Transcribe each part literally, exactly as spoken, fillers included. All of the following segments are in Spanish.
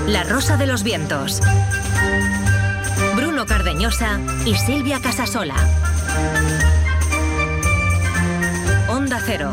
La Rosa de los Vientos. Bruno Cardeñosa y Silvia Casasola. Onda Cero.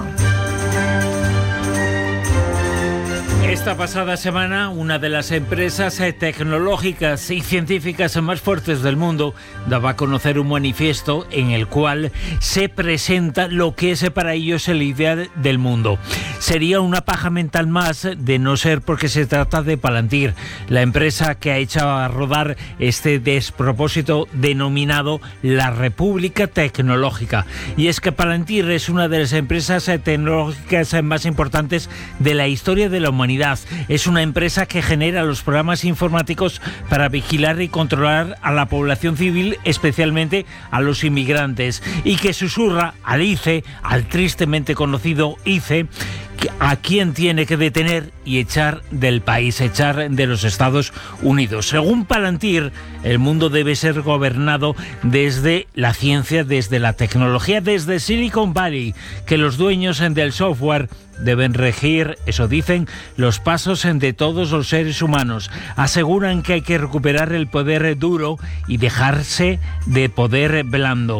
Esta pasada semana, una de las empresas tecnológicas y científicas más fuertes del mundo daba a conocer un manifiesto en el cual se presenta lo que es para ellos el ideal del mundo. Sería una paja mental más, de no ser porque se trata de Palantir, la empresa que ha hecho a rodar este despropósito denominado la República Tecnológica. Y es que Palantir es una de las empresas tecnológicas más importantes de la historia de la humanidad. Es una empresa que genera los programas informáticos para vigilar y controlar a la población civil, especialmente a los inmigrantes, y que susurra al I C E, al tristemente conocido I C E, a quién tiene que detener y echar del país, echar de los Estados Unidos. Según Palantir, el mundo debe ser gobernado desde la ciencia, desde la tecnología, desde Silicon Valley, que los dueños del software deben regir, eso dicen, los pasos de todos los seres humanos. Aseguran que hay que recuperar el poder duro y dejarse de poder blando.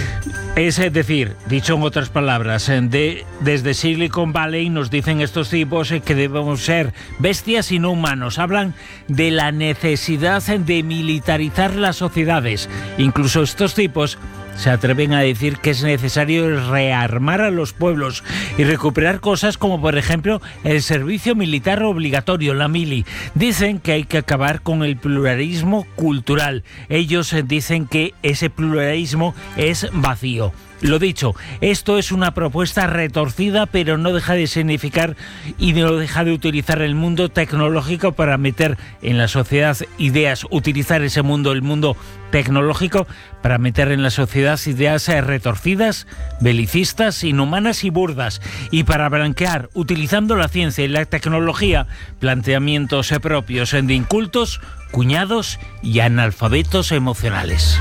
Es decir, dicho en otras palabras, de, desde Silicon Valley nos dicen estos tipos que debemos ser bestias y no humanos. Hablan de la necesidad de militarizar las sociedades. Incluso estos tipos se atreven a decir que es necesario rearmar a los pueblos y recuperar cosas como, por ejemplo, el servicio militar obligatorio, la mili. Dicen que hay que acabar con el pluralismo cultural. Ellos dicen que ese pluralismo es vacío. Lo dicho, esto es una propuesta retorcida, pero no deja de significar y no deja de utilizar el mundo tecnológico para meter en la sociedad ideas, utilizar ese mundo, el mundo tecnológico, para meter en la sociedad ideas retorcidas, belicistas, inhumanas y burdas, y para blanquear, utilizando la ciencia y la tecnología, planteamientos propios de incultos, cuñados y analfabetos emocionales.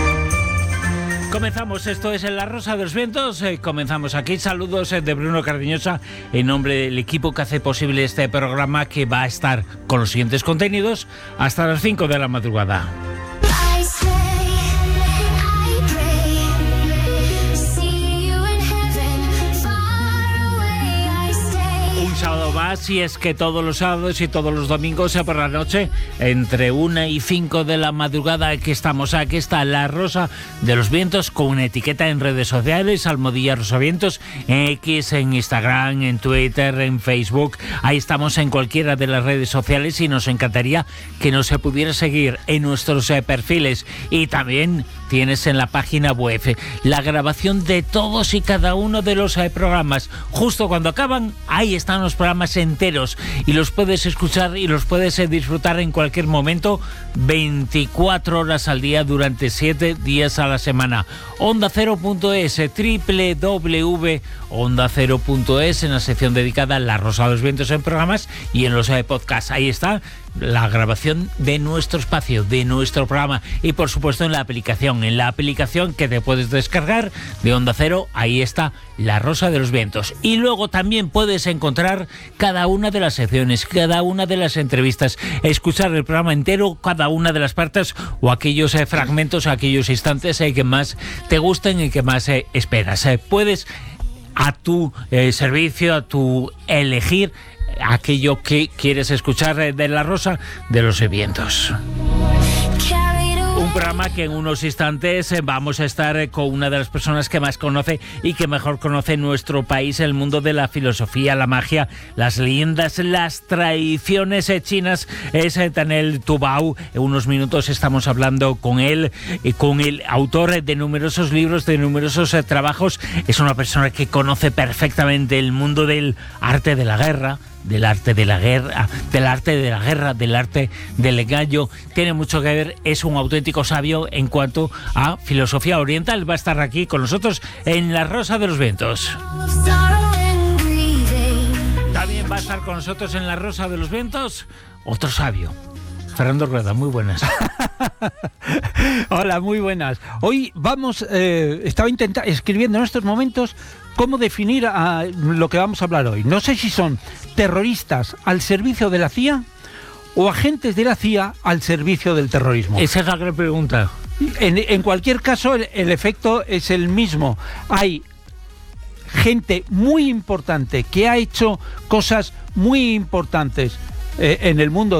Comenzamos, esto es en La Rosa de los Vientos, eh, comenzamos aquí. Saludos eh, de Bruno Cardeñosa en nombre del equipo que hace posible este programa, que va a estar con los siguientes contenidos hasta las cinco de la madrugada. Sábado más, y es que todos los sábados y todos los domingos por la noche, entre una y cinco de la madrugada, aquí estamos, aquí está La Rosa de los Vientos, con una etiqueta en redes sociales, Almohadilla Rosavientos, en X, en Instagram, en Twitter, en Facebook. Ahí estamos en cualquiera de las redes sociales, y nos encantaría que nos se pudiera seguir en nuestros eh, perfiles. Y también tienes en la página web la grabación de todos y cada uno de los eh, programas. Justo cuando acaban, ahí están los programas enteros, y los puedes escuchar y los puedes eh, disfrutar en cualquier momento, veinticuatro horas al día, durante siete días a la semana. Onda Cero punto es, doble u doble u doble u punto onda cero punto es, en la sección dedicada a La Rosa de los Vientos en programas y en los eh, podcasts. Ahí está la grabación de nuestro espacio, de nuestro programa, y por supuesto en la aplicación, en la aplicación que te puedes descargar de Onda Cero. Ahí está La Rosa de los Vientos, y luego también puedes encontrar cada una de las secciones, cada una de las entrevistas, escuchar el programa entero, cada una de las partes o aquellos eh, fragmentos, aquellos instantes eh, que más te gusten y que más eh, esperas. Eh, puedes a tu eh, servicio, a tu elegir aquello que quieres escuchar de La Rosa de los Vientos. Un programa que en unos instantes vamos a estar con una de las personas que más conoce y que mejor conoce nuestro país, el mundo de la filosofía, la magia, las leyendas, las tradiciones chinas. Es Daniel Tubau. En unos minutos estamos hablando con él, con el autor de numerosos libros, de numerosos trabajos. Es una persona que conoce perfectamente el mundo del arte de la guerra, del arte de la guerra, del arte de la guerra, del arte del engaño. Tiene mucho que ver, es un auténtico sabio en cuanto a filosofía oriental. Va a estar aquí con nosotros en La Rosa de los Vientos. También va a estar con nosotros en La Rosa de los Vientos otro sabio, Fernando Rueda. Muy buenas. Hola, muy buenas. Hoy vamos, eh, estaba intentando, escribiendo en estos momentos cómo definir a lo que vamos a hablar hoy. No sé si son terroristas al servicio de la C I A o agentes de la C I A al servicio del terrorismo? Esa es la gran pregunta. En, en cualquier caso, el, el efecto es el mismo. Hay gente muy importante que ha hecho cosas muy importantes eh, en el mundo